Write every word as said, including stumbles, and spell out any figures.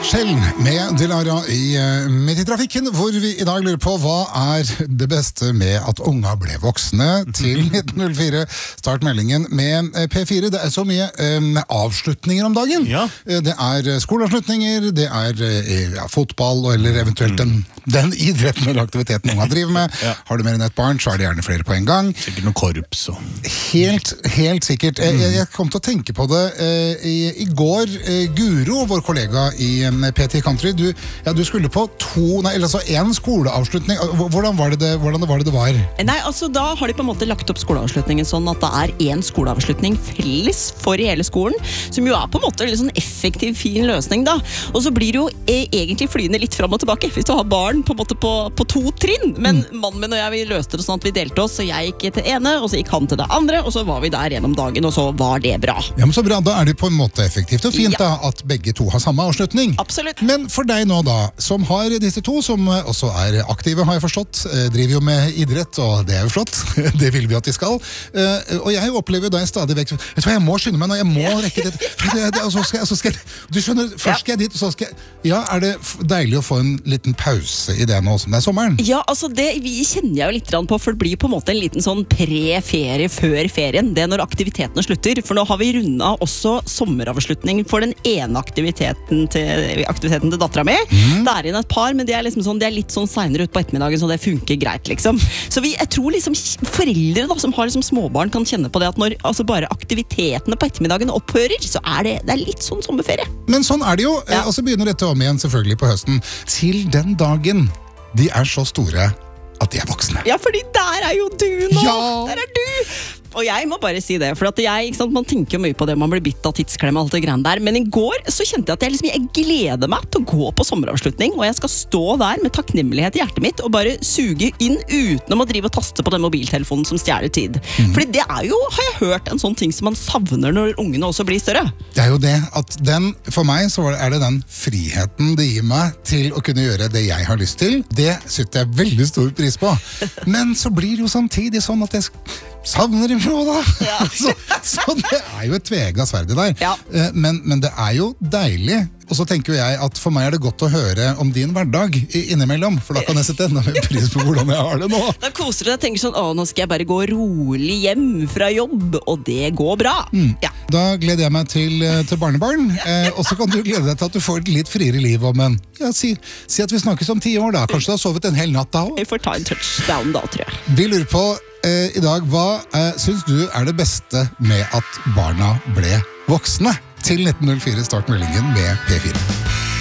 Skjell med Dilara i uh, Midt i trafikken, hvor vi i dag lurer på hva er det beste med at unga ble voksne. Til nitten null fire, start meldingen med uh, P fire. Det er så mye um, avslutninger om dagen. Ja. Uh, det er uh, skoleavslutninger, det er uh, ja, fotball, eller eventuelt den, den idretten eller aktiviteten unga driver med. Ja. Har du mer enn et barn, så er det gjerne flere på en gang. Sikkert noe korps og... Helt, helt sikkert. Mm. Jeg, jeg kom til å tenke på det uh, i, i går. Uh, Guro, vår kollega i P T Country, du, ja, du skulle på to, nei, altså en skoleavslutning. Hvordan var det det, hvordan var det det var? Nei, altså da har de på en måte lagt opp skoleavslutningen sånn at det er en skoleavslutning felles for hele skolen, som jo er på en måte en sånn effektiv, fin løsning da. Og så blir det jo e egentlig flyende litt fram og tilbake, hvis du har barn på en måte på, på to trinn. Men mm. mannen min og jeg, vi løste det sånn at vi delte oss, så jeg gikk til ene, og så gikk han til det andre, og så var vi der gjennom dagen, og så var det bra. Ja, men så bra, da er det på en måte effektivt og fint ja. da, at begge to har samme avslutning. Absolutt. Men for deg nå da, som har disse to, som også er aktive, har jeg forstått, driver jo med idrett, og det er jo flott, det vil vi at de skal. Og jeg opplever da jeg stadig vekk, vet du hva, jeg må skynde meg nå, jeg må ja. rekke det, og så skal, så skal jeg, du skjønner, først skal jeg dit, og så skal jeg, ja, er det deilig å få en liten pause i det nå, som det er sommeren? Ja, altså det vi kjenner jeg jo litt på, for det blir på en måte en liten sånn pre-ferie før ferien, det er når aktivitetene slutter, for nå har vi rundet også sommeravslutning for den ene aktiviteten til aktiviteten til dattera mi. Mm. Det er igjen et par, men det er, liksom sånn, det er litt sånn senere ut på ettermiddagen, så det funker greit, liksom. Så vi, jeg tror liksom foreldre da, som har liksom småbarn kan kjenne på det at når altså bare aktivitetene på ettermiddagen opphører, så er det, det er litt sånn sommerferie. Men sånn er det jo, ja. og så begynner dette om igjen selvfølgelig på høsten. Til den dagen de er så store at de er voksne. Ja, fordi der er jo du nå! Ja. Der er du! Og jeg må bare si det, for at jeg, ikke sant, man tenker jo mye på det, man blir bitt av tidsklem og alt det greiene der, men i går så kjente jeg at jeg, liksom, jeg gleder meg til å gå på sommeravslutning, og jeg skal stå der med takknemlighet i hjertet mitt og bare suge inn utenom å drive og taste på den mobiltelefonen som stjeler tid. Mm. Fordi det er jo, har jeg hørt, en sånn ting som man savner når ungene også blir større. Det er jo det, at den, for meg så er det den friheten det gir meg til å kunne gjøre det jeg har lyst til. Det setter jeg veldig stor pris på. Men så blir det jo samtidig sånn at jeg savner dem nå da. Ja. så, så det er jo et tvega sverd der. Ja. Men, men det er jo deilig. Og så tenker jeg at for meg er det godt å høre om din hverdag innimellom, for da kan jeg sette enda mer pris på hvordan jeg har det nå. Da koser du deg og tenker sånn, å, nå skal jeg bare gå rolig hjem fra jobb, og det går bra. Mm. Ja. Da gleder jeg meg til, til barnebarn, eh, og så kan du glede deg til at du får et litt friere liv om en, ja, si, si at vi snakkes om ti år da, kanskje du har sovet en hel natt da også? Vi får ta en touchdown da, tror jeg. Vi lurer på eh, i dag, hva eh, synes du er det beste med at barna ble voksne? Til nitten null fire, start meldingen med P fire.